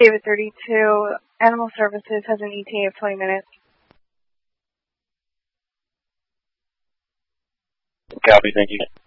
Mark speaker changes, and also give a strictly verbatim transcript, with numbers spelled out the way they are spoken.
Speaker 1: David thirty-two, Animal Services has an E T A of twenty minutes.
Speaker 2: Copy, thank you.